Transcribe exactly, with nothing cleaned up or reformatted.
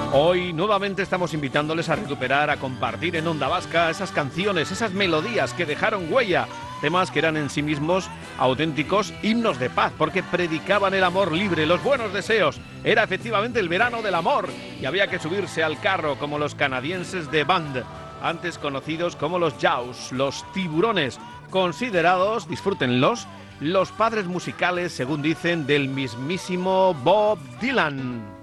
Hoy nuevamente estamos invitándoles a recuperar, a compartir en Onda Vasca esas canciones, esas melodías que dejaron huella, temas que eran en sí mismos auténticos himnos de paz, porque predicaban el amor libre, los buenos deseos. Era efectivamente el verano del amor y había que subirse al carro como los canadienses de Band, antes conocidos como los Jaws, los tiburones, considerados, disfrútenlos, los padres musicales, según dicen, del mismísimo Bob Dylan.